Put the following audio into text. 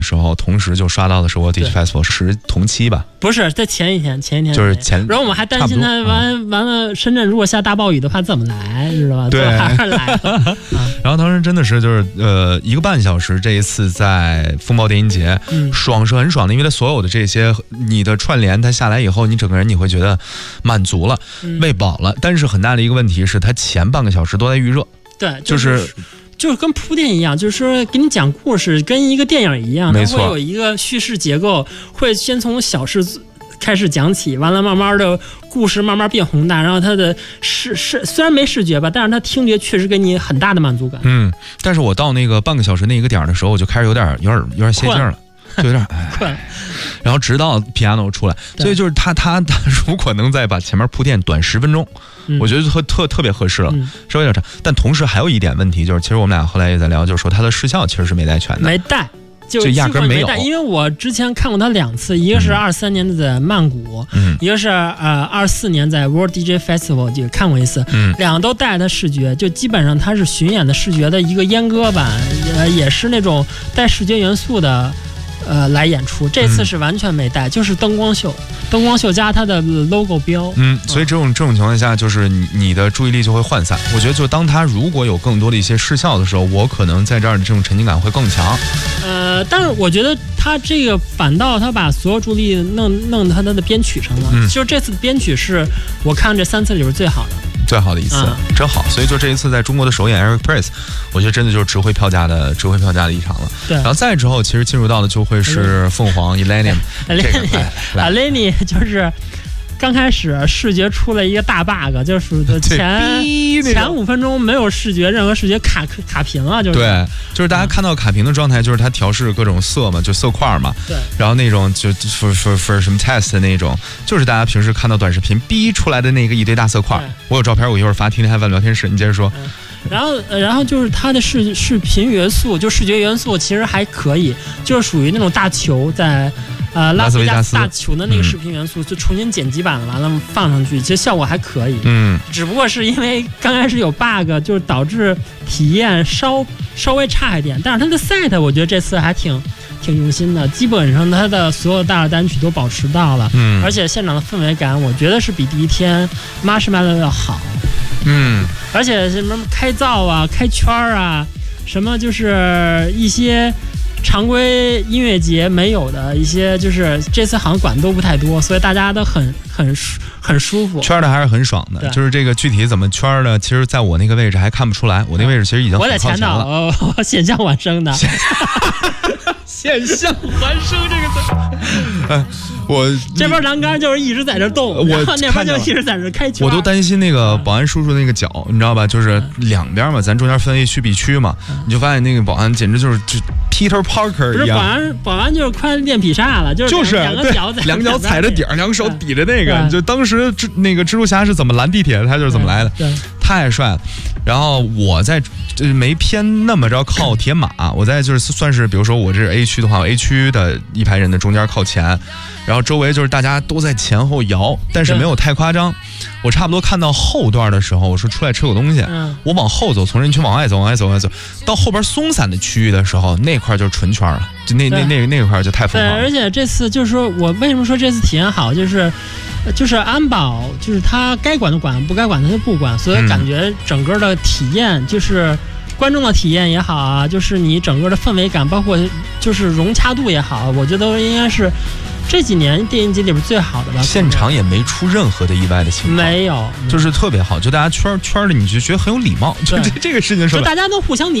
时候，同时就刷到的是 World Digital Festival 是同期吧？ 不是，在前一天就是前。 然后我们还担心他完了，深圳如果下大暴雨的话怎么来，知道吧？ 对， 还是来了。 然后当时真的是就是1个半小时，这一次在风暴电音节，爽是很爽的，因为它所有的这些你的串联，它下来以后，你整个人你会觉得满足了，喂饱了。但是很大的一个问题是，它前半个小时都在预热。 对，就是跟铺垫一样，就是说给你讲故事，跟一个电影一样，它会有一个叙事结构，会先从小事开始讲起，完了慢慢的故事慢慢变宏大，然后它的虽然没视觉吧，但是它听觉确实给你很大的满足感。 但是我到那个半个小时那一个点的时候，我就开始有点泄劲了。就有点困， 然后直到 piano 出来，所以就是他如果能再把前面铺垫短10分钟，我觉得特别合适了，稍微有点长。但同时还有一点问题，就是其实我们俩后来也在聊，就是说他的视效其实是没带全的， 没带。就压根没有， 因为我之前看过他2次，一个是23年的在曼谷，一个是24年在 World DJ Festival 就看过一次，两个都带他视觉，就基本上他是巡演的视觉的一个阉割版，也是那种带视觉元素的。来演出，这次是完全没带，就是灯光秀加它的 logo 标。 所以这种情况下，就是你的注意力就会涣散。我觉得，就当他如果有更多的一些视效的时候，我可能在这儿的这种沉浸感会更强。 但是我觉得他这个反倒他把所有注意力弄他的编曲上了，就这次的编曲是我看这3次里边最好的一次，真好。所以就这一次在中国的首演 Eric Price， 我觉得真的就是值回票价的一场了。 对， 然后再之后，其实进入到的就会是凤凰 Eleni， Eleni 就是刚开始视觉出了一个大 bug， 就是前5分钟没有任何视觉卡屏了，就是对，就是大家看到卡屏的状态，就是它调试各种色嘛，就色块嘛， 对， 然后那种就 for 什么 test 的那种，就是大家平时看到短视频逼出来的那个一堆大色块。我有照片，我一会儿发天天Heaven聊天室，你接着说。 然后就是它的视频元素，就视觉元素其实还可以，就是属于那种大球在拉斯维加斯大球的那个视频元素，就重新剪辑版完了放上去，其实效果还可以。只不过是因为刚开始有 bug， 就是导致体验稍微差一点。但是它的 set 我觉得这次还挺用心的，基本上它的所有大的单曲都保持到了。而且现场的氛围感，我觉得是比第一天 Marshmallow 要好。而且什么开灶啊、开圈啊，什么就是一些常规音乐节没有的一些，就是这次好像管都不太多，所以大家都很舒服。 圈的还是很爽的，就是这个具体怎么圈的，其实在我那个位置还看不出来，我那位置其实已经很靠前了。 我在前头，我险象环生的。 险象环生这个字，我这边栏杆就是一直在这动，然后那边就一直在这开圈。 我都担心那个保安叔叔那个脚，你知道吧？就是两边嘛，咱中间分 A 区 B 区嘛，你就发现那个保安简直就是Peter Parker 一样。 保安就是快练劈叉了，就是两个脚踩着底儿，两个手抵着那个。就当时那个蜘蛛侠是怎么拦地铁的，他就是怎么来的，太帅了。然后我在没偏那么着靠铁马，我在就是算是比如说我这是 A 区的话，我 A 区的一排人的中间靠前，然后周围就是大家都在前后摇，但是没有太夸张。我差不多看到后段的时候，我说出来吃口东西，我往后走，从人群往外走，到后边松散的区域的时候，那块就是纯圈了，就那块就太疯狂了。 而且这次就是说我为什么说这次体验好，就是安保，就是他该管的管，不该管的就不管，所以感觉整个的体验就是观众的体验也好啊，就是你整个的氛围感，包括就是融洽度也好，我觉得应该是这几年电影节里边最好的吧。 现场也没出任何的意外的情况， 没有， 就是特别好，就大家圈的你就觉得很有礼貌，就这个事情说， 就大家都互相